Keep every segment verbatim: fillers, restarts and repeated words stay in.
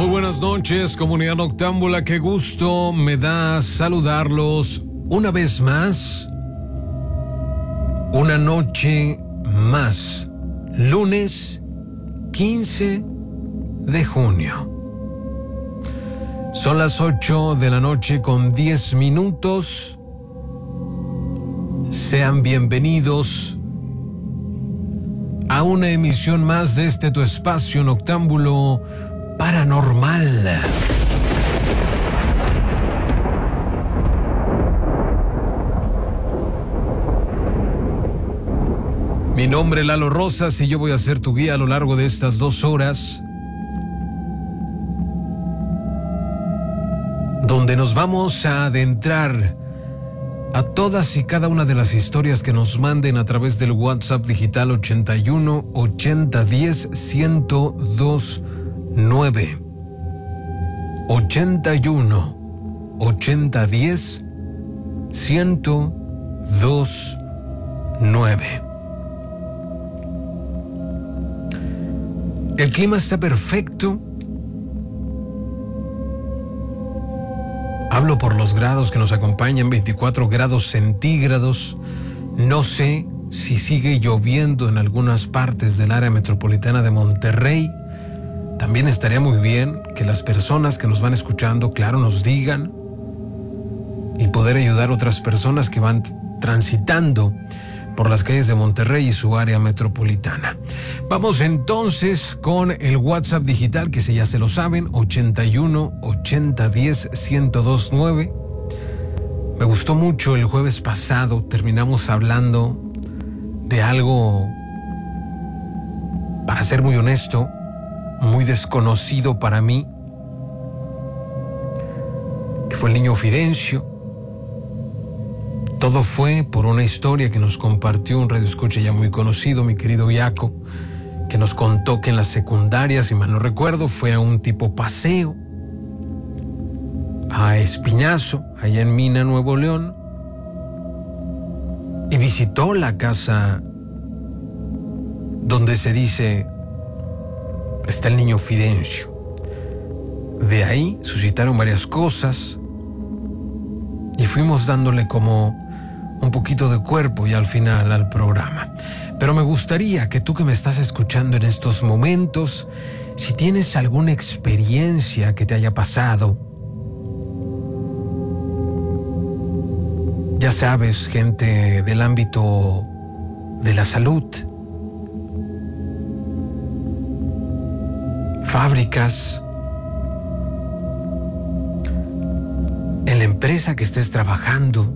Muy buenas noches, comunidad noctámbula. Qué gusto me da saludarlos una vez más. Una noche más. Lunes quince de junio. Son las ocho de la noche con diez minutos. Sean bienvenidos a una emisión más de este tu espacio noctámbulo paranormal. Mi nombre es Lalo Rosas y yo voy a ser tu guía a lo largo de estas dos horas, donde nos vamos a adentrar a todas y cada una de las historias que nos manden a través del WhatsApp digital ochenta y uno, ochenta, diez, ciento dos, nueve. ochenta y uno, ochenta, diez, ciento dos, nueve. El clima está perfecto. Hablo por los grados que nos acompañan, veinticuatro grados centígrados. No sé si sigue lloviendo en algunas partes del área metropolitana de Monterrey. También estaría muy bien que las personas que nos van escuchando, claro, nos digan y poder ayudar a otras personas que van transitando por las calles de Monterrey y su área metropolitana. Vamos entonces con el WhatsApp digital, que si ya se lo saben, ochenta y uno, ochenta, diez, ciento dos, nueve. Me gustó mucho el jueves pasado, terminamos hablando de algo, para ser muy honesto, muy desconocido para mí, que fue el niño Fidencio. Todo fue por una historia que nos compartió un radioescucha ya muy conocido, mi querido Yaco, que nos contó que en la secundaria, si mal no recuerdo, fue a un tipo paseo a Espinazo, allá en Mina, Nuevo León, y visitó la casa donde se dice está el niño Fidencio. De ahí suscitaron varias cosas y fuimos dándole como un poquito de cuerpo y al final al programa. Pero me gustaría que tú que me estás escuchando en estos momentos, si tienes alguna experiencia que te haya pasado, ya sabes, gente del ámbito de la salud, fábricas, en la empresa que estés trabajando,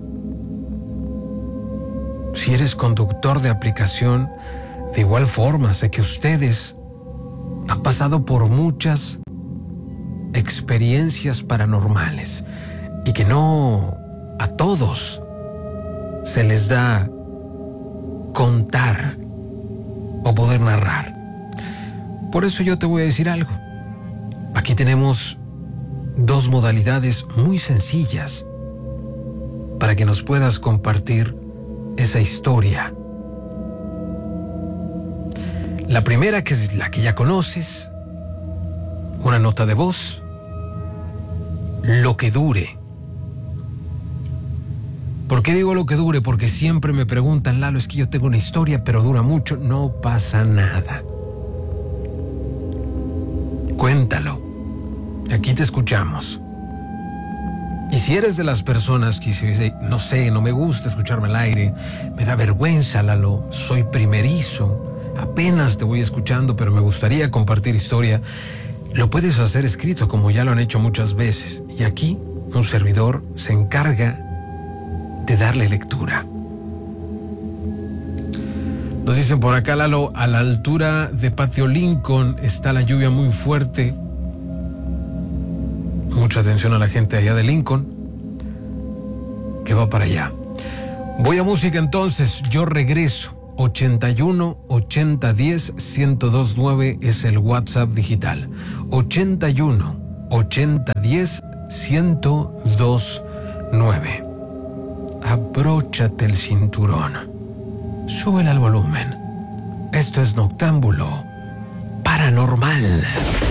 si eres conductor de aplicación, de igual forma, sé que ustedes han pasado por muchas experiencias paranormales y que no a todos se les da contar o poder narrar. Por eso yo te voy a decir algo. Aquí tenemos dos modalidades muy sencillas para que nos puedas compartir esa historia. La primera, que es la que ya conoces, una nota de voz, lo que dure. ¿Por qué digo lo que dure? Porque siempre me preguntan, Lalo, es que yo tengo una historia, pero dura mucho. No pasa nada. Cuéntalo. Aquí te escuchamos. Y si eres de las personas que dice, no sé, no me gusta escucharme al aire, me da vergüenza, Lalo, soy primerizo, apenas te voy escuchando, pero me gustaría compartir historia, lo puedes hacer escrito como ya lo han hecho muchas veces. Y aquí un servidor se encarga de darle lectura. Nos dicen por acá, Lalo, a la altura de Patio Lincoln está la lluvia muy fuerte. Mucha atención a la gente allá de Lincoln, que va para allá. Voy a música entonces, yo regreso. ochenta y uno, ochenta, diez, ciento dos, nueve es el WhatsApp digital. ochenta y uno, ochenta, diez, ciento dos, nueve. Abróchate el cinturón. Súbele al volumen. Esto es Noctámbulo Paranormal.